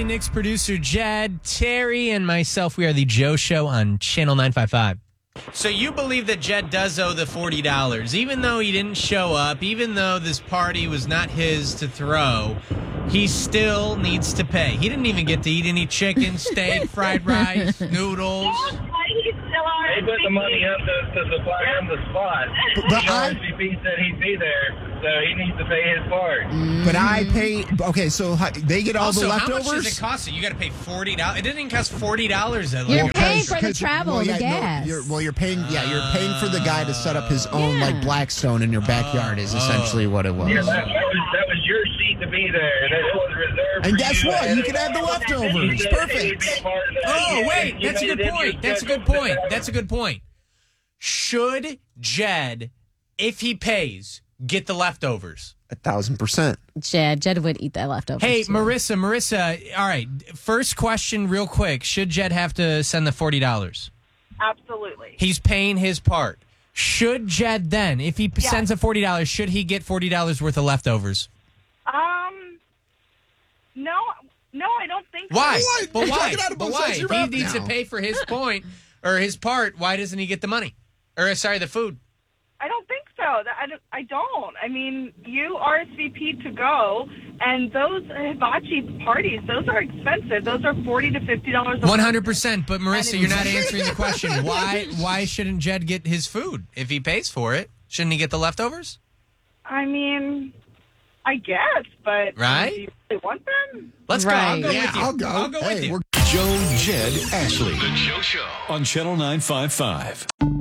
Ashley, Nick's producer Jed, Terry, and myself. We are the Joe Show on Channel 955. So you believe that Jed does owe the $40, even though he didn't show up, even though this party was not his to throw, he still needs to pay. He didn't even get to eat any chicken, steak, fried rice, noodles. They put the money up to supply him the spot. But RSVP said he'd be there, so he needs to pay his part. But I pay. Okay, so they get all the leftovers. How much does it cost you? You got to pay $40. It didn't even cost $40. You're paying for the travel, the gas. You're paying. Yeah, you're paying for the guy to set up his own like Blackstone in your backyard. Is essentially what it was. Yeah, that was your seat to be there. That was reserved. And for guess you. what? You can have the leftovers. Perfect. Oh, wait. That's a good point. That's a good point. That's a good point. Should Jed, if he pays, get the leftovers? 1,000%. Jed would eat the leftovers. Hey, too. Marissa, all right. First question real quick. Should Jed have to send the $40? Absolutely. He's paying his part. Should Jed then, if he sends a $40, should he get $40 worth of leftovers? No, I don't think so. Why? What? But You're why? talking out of But both why? sides of If your he mouth needs now. to pay for his point or his part, why doesn't he get the money? Or, sorry, the food. I don't think so. I don't. I mean, you RSVP to go, and those hibachi parties, those are expensive. Those are $40 to $50 a 100%. But, Marissa, you're not answering the question. Why shouldn't Jed get his food? If he pays for it, shouldn't he get the leftovers? I mean, I guess, but Right? do you really want them? Let's go. I'll go Yeah, with you. I'll go. I'll go with Hey, you. we're Joe, Jed, Ashley. The Joe Show on Channel 955.